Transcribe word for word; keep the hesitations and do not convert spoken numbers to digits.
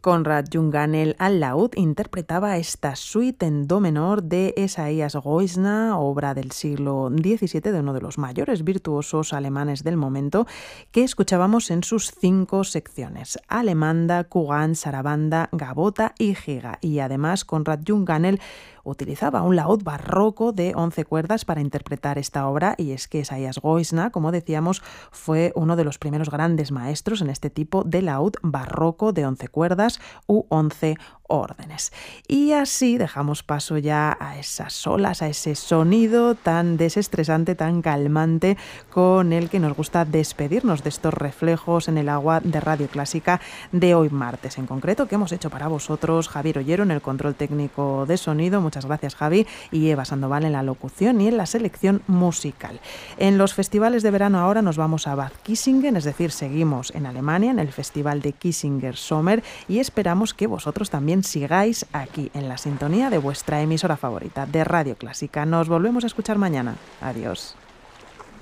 Konrad Junganel al laúd interpretaba esta suite en do menor de Esaias Goisna, obra del siglo diecisiete de uno de los mayores virtuosos alemanes del momento, que escuchábamos en sus cinco secciones: alemanda, Kugan, sarabanda, gabota y giga. Y además Konrad Junganel utilizaba un laúd barroco de once cuerdas para interpretar esta obra, y es que Esaias Goisna, como decíamos, fue uno de los primeros grandes maestros en este tipo de laúd barroco de once cuerdas u once órdenes. Y así dejamos paso ya a esas olas, a ese sonido tan desestresante, tan calmante, con el que nos gusta despedirnos de estos reflejos en el agua de Radio Clásica de hoy martes, en concreto, que hemos hecho para vosotros Javier Ollero en el control técnico de sonido. Muchas gracias, Javi, y Eva Sandoval en la locución y en la selección musical. En los festivales de verano ahora nos vamos a Bad Kissingen, es decir, seguimos en Alemania en el festival de Kissinger Sommer, y esperamos que vosotros también sigáis aquí en la sintonía de vuestra emisora favorita de Radio Clásica. Nos volvemos a escuchar mañana. Adiós.